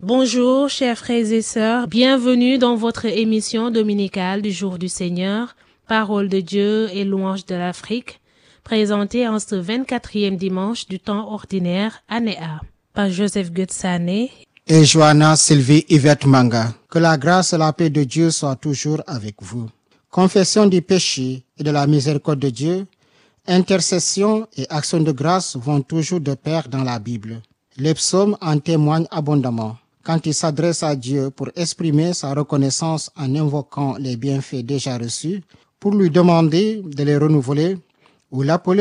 Bonjour, chers frères et sœurs. Bienvenue dans votre émission dominicale du Jour du Seigneur, Parole de Dieu et louange de l'Afrique, présentée en ce 24e dimanche du temps ordinaire, année A, par Joseph Gutsane et Johanna Sylvie Yvette Manga. Que la grâce et la paix de Dieu soient toujours avec vous. Confession du péché et de la miséricorde de Dieu, intercession et action de grâce vont toujours de pair dans la Bible. Les psaumes en témoignent abondamment. Quand il s'adresse à Dieu pour exprimer sa reconnaissance en invoquant les bienfaits déjà reçus, pour lui demander de les renouveler ou l'appeler